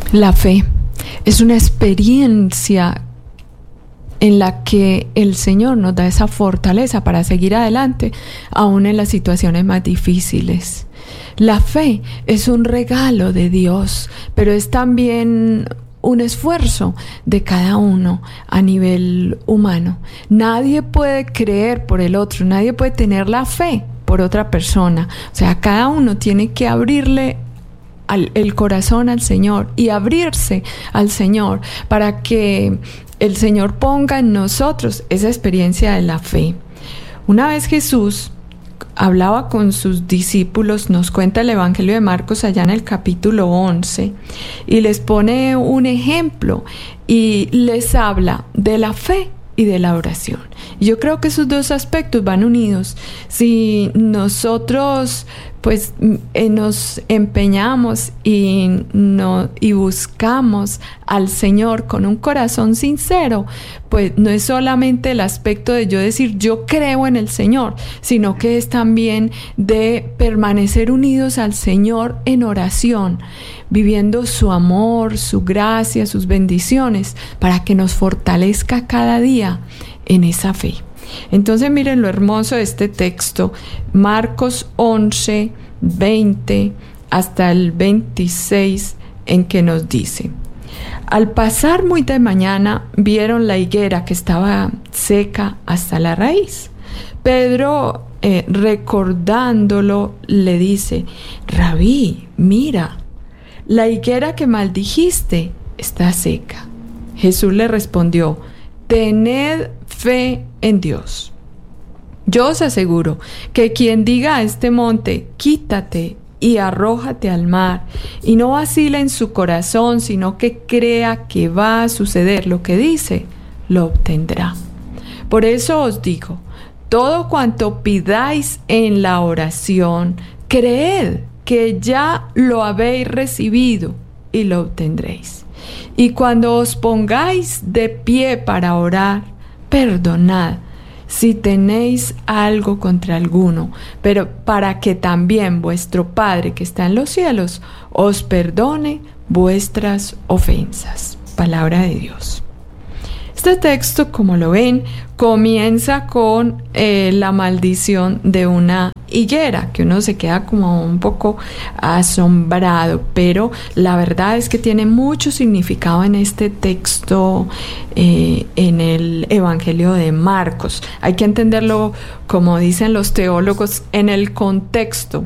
La fe es una experiencia en la que el Señor nos da esa fortaleza para seguir adelante, aún en las situaciones más difíciles. La fe es un regalo de Dios, pero es también un esfuerzo de cada uno a nivel humano. Nadie puede creer por el otro, nadie puede tener la fe por otra persona. O sea, cada uno tiene que abrirle el corazón al Señor y abrirse al Señor para que el Señor ponga en nosotros esa experiencia de la fe. Una vez Jesús hablaba con sus discípulos, nos cuenta el Evangelio de Marcos allá en el capítulo 11, y les pone un ejemplo y les habla de la fe y de la oración. Yo creo que esos dos aspectos van unidos. Si nosotros nos empeñamos y buscamos al Señor con un corazón sincero, pues no es solamente el aspecto de yo decir yo creo en el Señor, sino que es también de permanecer unidos al Señor en oración, viviendo su amor, su gracia, sus bendiciones, para que nos fortalezca cada día en esa fe. Entonces miren lo hermoso de este texto, Marcos 11, 20 hasta el 26, en que nos dice: al pasar muy de mañana vieron la higuera que estaba seca hasta la raíz. Pedro, recordándolo, le dice: Rabí, mira, la higuera que maldijiste está seca. Jesús le respondió: tened fe en Dios. Yo os aseguro que quien diga a este monte, quítate y arrójate al mar, y no vacila en su corazón, sino que crea que va a suceder lo que dice, lo obtendrá. Por eso os digo, todo cuanto pidáis en la oración, creed que ya lo habéis recibido y lo obtendréis. Y cuando os pongáis de pie para orar, perdonad si tenéis algo contra alguno, pero para que también vuestro Padre que está en los cielos os perdone vuestras ofensas. Palabra de Dios. Este texto, como lo ven, comienza con la maldición de una higuera, que uno se queda como un poco asombrado, pero la verdad es que tiene mucho significado en este texto, en el Evangelio de Marcos. Hay que entenderlo, como dicen los teólogos, en el contexto